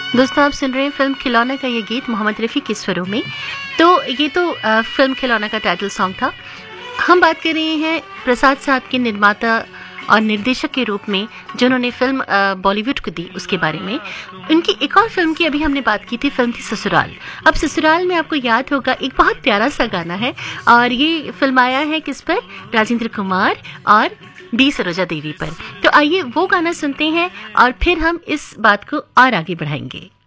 दोस्तों आप सुन रहे हैं फिल्म खिलौना का ये गीत मोहम्मद रफ़ी के स्वरों में। तो ये तो फिल्म खिलौना का टाइटल सॉन्ग था। हम बात कर रहे हैं प्रसाद साहब के निर्माता और निर्देशक के रूप में जिन्होंने फिल्म बॉलीवुड को दी, उसके बारे में। उनकी एक और फिल्म की अभी हमने बात की थी, फिल्म थी ससुराल। अब ससुराल में आपको याद होगा एक बहुत प्यारा सा गाना है, और ये फिल्म आया है किस पर? राजेंद्र कुमार और डी सरोजा देवी पर। तो आइए वो गाना सुनते हैं और फिर हम इस बात को और आगे बढ़ाएंगे।